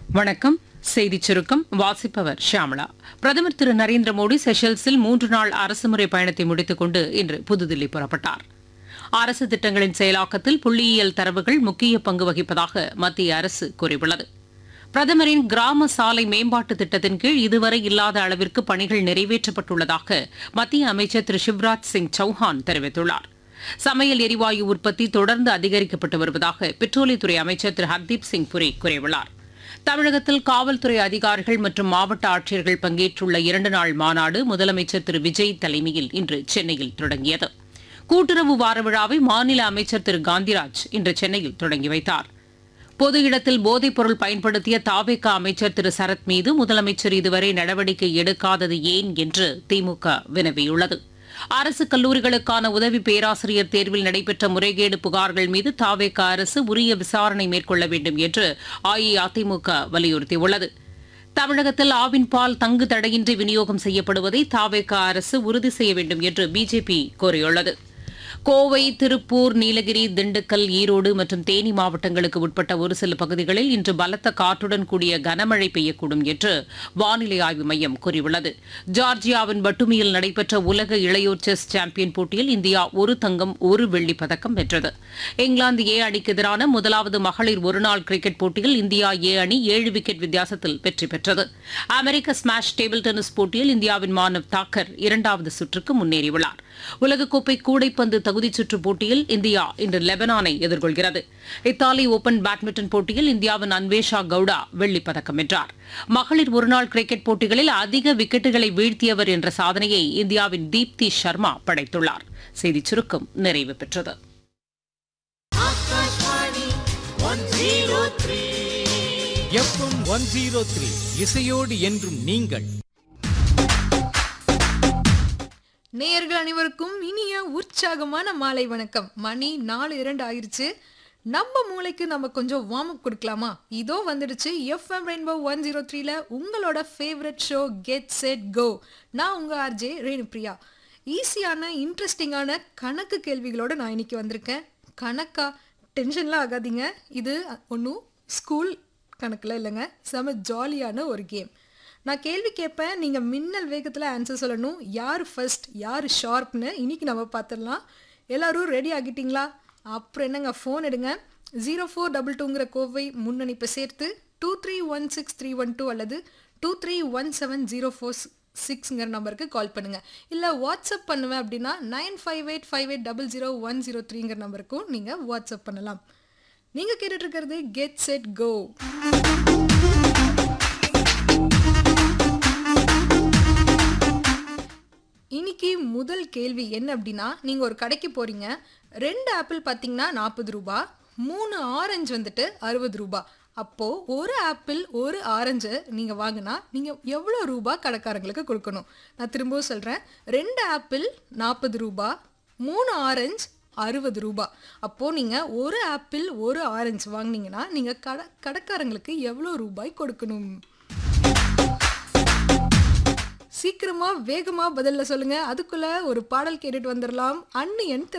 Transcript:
வணக்கம். செய்திச் சுருக்கம் வாசிப்பவர் ஷியாமளா. பிரதமர் திரு நரேந்திர மோடி செஷல்ஸில் 3 நாள் அரசுமுறை பயணத்தை முடித்துக் கொண்டு இன்று புதுதில்லி புறப்பட்டார். அரசு திட்டங்களின் செயலாக்கத்தில் புள்ளியியல் தரவுகள் முக்கிய பங்கு வகிப்பதாக மத்திய அரசு கூறியுள்ளது. பிரதமரின் கிராம சாலை மேம்பாட்டு திட்டத்தின் கீழ் இதுவரை இல்லாத அளவிற்கு பணிகள் நிறைவேற்றப்பட்டுள்ளதாக மத்திய அமைச்சர் திரு சிவராஜ் சிங் சௌஹான் தெரிவித்துள்ளார். சமையல் எரிவாயு உற்பத்தி தொடர்ந்து அதிகரிக்கப்பட்டு வருவதாக பெட்ரோலியத்துறை அமைச்சர் திரு ஹர்தீப் சிங் புரி கூறியுள்ளார். தமிழகத்தில் காவல்துறை அதிகாரிகள் மற்றும் மாவட்ட ஆட்சியர்கள் பங்கேற்றுள்ள 2 நாள் மாநாடு முதலமைச்சர் திரு விஜய் தலைமையில் இன்று சென்னையில் தொடங்கியது. கூட்டுறவு வார விழாவை மாநில அமைச்சர் திரு காந்திராஜ் இன்று சென்னையில் தொடங்கி வைத்தார். பொது இடத்தில் போதைப் பொருள் பயன்படுத்திய தாவேக அமைச்சர் திரு சரத் மீது முதலமைச்சர் இதுவரை நடவடிக்கை எடுக்காதது ஏன் என்று திமுக வினவியுள்ளது. அரசு கல்லூரிகளுக்கான உதவி பேராசிரியர் தேர்வில் நடைபெற்ற முறைகேடு புகார்கள் மீது தாவேக அரசு உரிய விசாரணை மேற்கொள்ள வேண்டும் என்று அஇஅதிமுக வலியுறுத்தியுள்ளது. தமிழகத்தில் ஆவின் பால் தங்கு தடையின்றி விநியோகம் செய்யப்படுவதை தாவேக அரசு உறுதி செய்ய வேண்டும் என்று பிஜேபி கோரியுள்ளது. கோவை, திருப்பூர், நீலகிரி, திண்டுக்கல், ஈரோடு மற்றும் தேனி மாவட்டங்களுக்கு உட்பட்ட ஒரு சில பகுதிகளில் இன்று பலத்த காற்றுடன் கூடிய கனமழை பெய்யக்கூடும் என்று வானிலை ஆய்வு மையம் கூறியுள்ளது. ஜார்ஜியாவின் பட்டுமியில் நடைபெற்ற உலக இளையோர் செஸ் சாம்பியன் போட்டியில் இந்தியா 1 தங்கம் 1 வெள்ளிப் பதக்கம் வென்றது. இங்கிலாந்து ஏ அணிக்கு எதிரான முதலாவது மகளிர் ஒருநாள் கிரிக்கெட் போட்டியில் இந்தியா ஏ அணி 7 விக்கெட் வித்தியாசத்தில் வெற்றி பெற்றது. அமெரிக்க ஸ்மாஷ் டேபிள் டென்னிஸ் போட்டியில் இந்தியாவின் மானவ் தாக்கர் 2வது சுற்றுக்கு முன்னேறியுள்ளார். உலகக்கோப்பை கூடைப்பந்து தகுதிச் சுற்றுப் போட்டியில் இந்தியா இன்று லெபனானை எதிர்கொள்கிறது. இத்தாலி ஓபன் பேட்மிண்டன் போட்டியில் இந்தியாவின் அன்வேஷா கவுடா வெள்ளிப் பதக்கம் வென்றார். மகளிர் ஒருநாள் கிரிக்கெட் போட்டிகளில் அதிக விக்கெட்டுகளை வீழ்த்தியவர் என்ற சாதனையை இந்தியாவின் தீப்தி சர்மா படைத்துள்ளார். செய்திச் சுருக்கம் நிறைவு பெற்றது. FM 103 இசையோடு என்றும் நீங்கள். நேயர்கள் அனைவருக்கும் இனிய உற்சாகமான மாலை வணக்கம். மணி 4:02 ஆயிருச்சு. நம்ம மூளைக்கு நம்ம கொஞ்சம் வார்ம் அப் கொடுக்கலாமா? இதோ வந்துடுச்சு FM ரெயின்போ 103ல உங்களோட favourite show get set go. நான் உங்க ஆர்ஜே ரேணுபிரியா. ஈஸியான இன்ட்ரெஸ்டிங்கான கணக்கு கேள்விகளோட நான் இன்னைக்கு வந்திருக்கேன். கணக்கா? டென்ஷன்லாம் ஆகாதீங்க. இது ஒன்றும் ஸ்கூல் கணக்கில் இல்லைங்க, செம ஜாலியான ஒரு கேம். நான் கேள்வி கேட்பேன், நீங்கள் மின்னல் வேகத்தில் ஆன்சர் சொல்லணும். யார் ஃபர்ஸ்ட், யார் ஷார்ப்னு இன்னைக்கு நம்ம பார்த்துடலாம். எல்லோரும் ரெடி ஆகிட்டீங்களா? அப்புறம் என்னங்க, ஃபோன் எடுங்க. 0422ங்கிற கோவை முன்னணிப்பை சேர்த்து 2316 அல்லது 23170466ங்கிற நம்பருக்கு கால் பண்ணுங்கள். இல்லை வாட்ஸ்அப் பண்ணுவேன் அப்படின்னா 9585800103ங்கிற நம்பருக்கும் நீங்கள் வாட்ஸ்அப் பண்ணலாம். நீங்கள் கேட்டுட்ருக்கிறது கெட் செட் கோ. இன்னைக்கு முதல் கேள்வி என்ன அப்படின்னா, நீங்கள் ஒரு கடைக்கு போகிறீங்க. 2 ஆப்பிள் பார்த்தீங்கன்னா 40 ரூபா, 3 ஆரஞ்சு வந்துட்டு 60 ரூபா. அப்போது ஒரு ஆப்பிள் ஒரு ஆரஞ்சை நீங்கள் வாங்கினா நீங்கள் எவ்வளோ ரூபா கடைக்காரங்களுக்கு கொடுக்கணும்? நான் திரும்பவும் சொல்கிறேன். 2 ஆப்பிள் 40 ரூபா, 3 ஆரஞ்சு 60 ரூபா. அப்போது நீங்கள் ஒரு ஆப்பிள் ஒரு ஆரஞ்சு வாங்கினீங்கன்னா நீங்கள் கடைக்காரங்களுக்கு எவ்வளோ ரூபாய் கொடுக்கணும்? சீக்கிரமா வேகமா பதில்ல சொல்லுங்க. அதுக்குள்ள ஒரு பாடல் கேட்டுட்டு வந்துடலாம். அன்னியன்